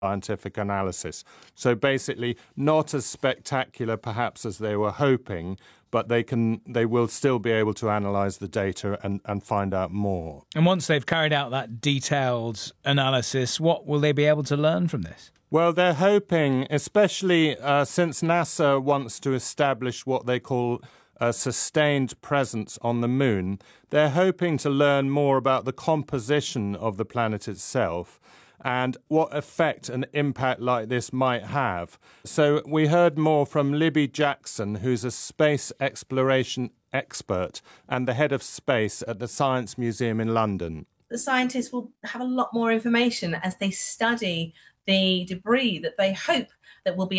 scientific analysis. So basically, not as spectacular perhaps as they were hoping, but they will still be able to analyse the data and find out more. And once they've carried out that detailed analysis, what will they be able to learn from this? Well, they're hoping, especially since NASA wants to establish what they call a sustained presence on the moon, they're hoping to learn more about the composition of the planet itself and what effect an impact like this might have. So we heard more from Libby Jackson, who's a space exploration expert and the head of space at the Science Museum in London. The scientists will have a lot more information as they study the debris that they hope that will be